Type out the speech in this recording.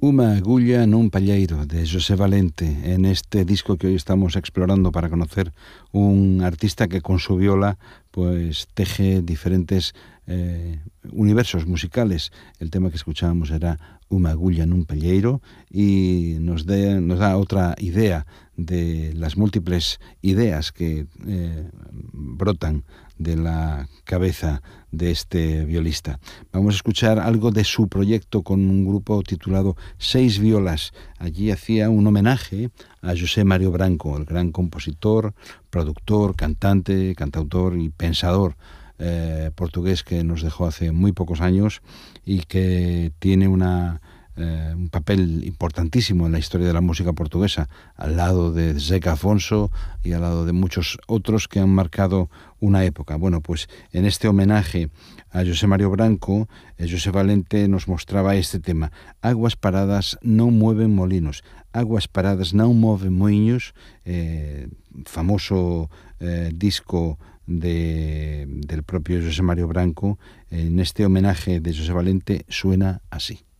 Unha agulla nun palleiro, de José Valente, en este disco que hoy estamos explorando para conocer un artista que con su viola pues teje diferentes universos musicales. El tema que escuchábamos era Unha agulla nun palleiro y nos da otra idea de las múltiples ideas que brotan de la cabeza de este violista. Vamos a escuchar algo de su proyecto con un grupo titulado Seis Violas. Allí hacía un homenaje a José Mario Branco, el gran compositor, productor, cantante, cantautor y pensador portugués que nos dejó hace muy pocos años y que tiene un papel importantísimo en la historia de la música portuguesa, al lado de Zeca Afonso y al lado de muchos otros que han marcado una época. Bueno, pues en este homenaje a José Mario Branco, José Valente nos mostraba este tema: Aguas paradas non mueven molinos, aguas paradas non moven moinhos, famoso disco del propio José Mario Branco. En este homenaje de José Valente suena así.